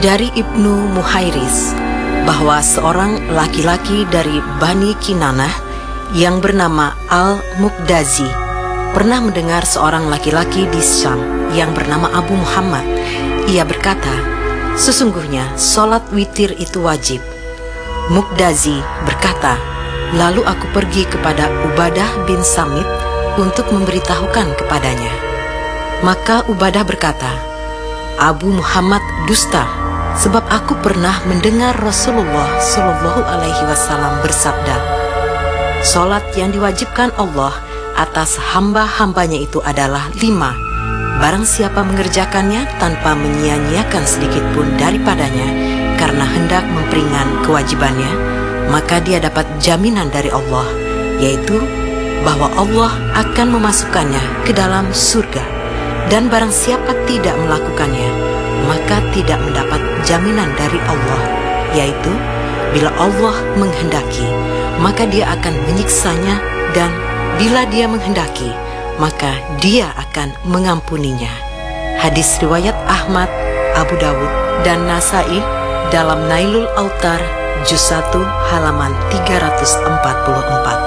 Dari Ibnu Muhairis, bahwa seorang laki-laki dari Bani Kinanah yang bernama Al-Muqdazi pernah mendengar seorang laki-laki di Syam yang bernama Abu Muhammad. Ia berkata, sesungguhnya sholat witir itu wajib. Muqdazi berkata, lalu aku pergi kepada Ubadah bin Samit untuk memberitahukan kepadanya. Maka Ubadah berkata, Abu Muhammad dusta, sebab aku pernah mendengar Rasulullah Shallallahu Alaihi Wasallam bersabda, sholat yang diwajibkan Allah atas hamba-hambanya itu adalah 5. Barang siapa mengerjakannya tanpa menyia-nyiakan sedikit pun daripadanya karena hendak memperingan kewajibannya, maka dia dapat jaminan dari Allah, yaitu bahwa Allah akan memasukkannya ke dalam surga. Dan barang siapa tidak melakukannya, maka tidak mendapat jaminan dari Allah, yaitu bila Allah menghendaki, maka dia akan menyiksanya, dan bila dia menghendaki, maka dia akan mengampuninya. Hadis riwayat Ahmad, Abu Dawud, dan Nasai dalam Nailul Autar, juz 1 halaman 344.